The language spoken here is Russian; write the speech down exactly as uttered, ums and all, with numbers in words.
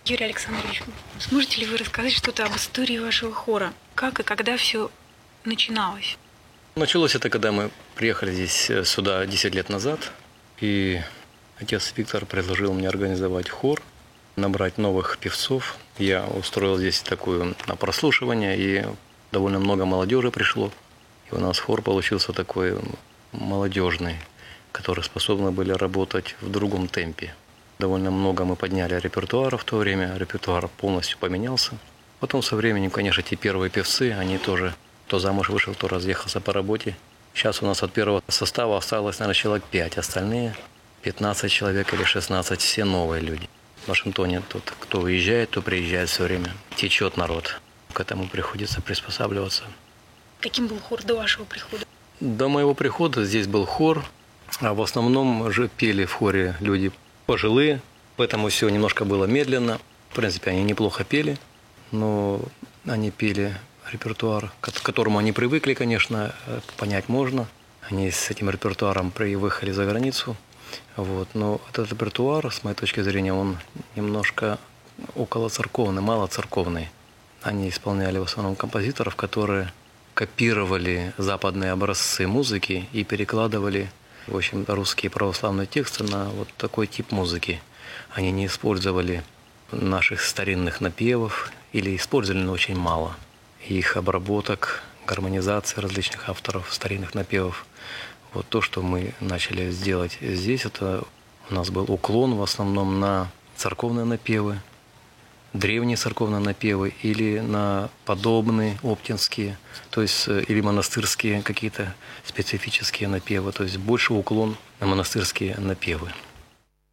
Юрий Александрович, сможете ли вы рассказать что-то об истории вашего хора? Как и когда все начиналось? Началось это, когда мы приехали здесь сюда десять лет назад, и отец Виктор предложил мне организовать хор, набрать новых певцов. Я устроил здесь такое прослушивание, и довольно много молодежи пришло. И у нас хор получился такой молодежный, которые способны были работать в другом темпе. Довольно много мы подняли репертуара в то время, репертуар полностью поменялся. Потом со временем, конечно, те первые певцы, они тоже, кто замуж вышел, кто разъехался по работе. Сейчас у нас от первого состава осталось, наверное, человек пять, остальные пятнадцать человек или шестнадцать, все новые люди. В Вашингтоне тут кто уезжает, то приезжает все время. Течет народ. К этому приходится приспосабливаться. Каким был хор до вашего прихода? До моего прихода здесь был хор, а в основном же пели в хоре люди пожилые, поэтому все немножко было медленно. В принципе, они неплохо пели, но они пели репертуар, к которому они привыкли, конечно, понять можно. Они с этим репертуаром выехали за границу. Вот. Но этот репертуар, с моей точки зрения, он немножко около церковный, мало церковный. Они исполняли в основном композиторов, которые копировали западные образцы музыки и перекладывали, в общем, русские православные тексты на вот такой тип музыки. Они не использовали наших старинных напевов или использовали, но очень мало. Их обработок, гармонизации различных авторов старинных напевов. Вот то, что мы начали сделать здесь, это у нас был уклон в основном на церковные напевы, древние церковные напевы или на подобные оптинские, то есть или монастырские какие-то специфические напевы, то есть больше уклон на монастырские напевы.